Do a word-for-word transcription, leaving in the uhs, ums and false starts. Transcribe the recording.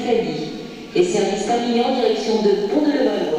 Italie et service familier en direction de Pont-de-Levallois.